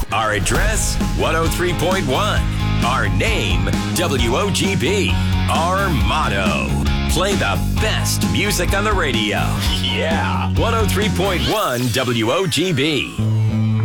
Our address, 103.1. Our name, WOGB. Our motto, play the best music on the radio. Yeah, 103.1 WOGB.